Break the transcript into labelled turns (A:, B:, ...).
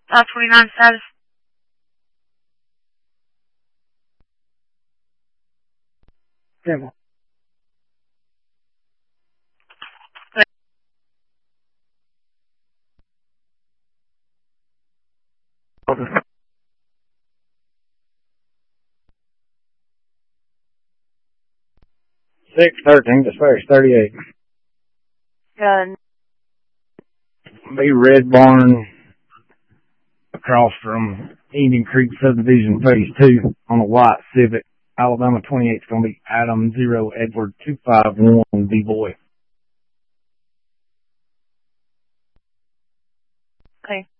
A: 29 status.
B: Demo. Okay. 613, dispatch 38.
A: Good.
B: Be Red Barn across from Indian Creek Subdivision Phase 2 on a white Civic. Alabama 28 is going to be Adam 0 Edward 251 B-Boy.
A: Okay.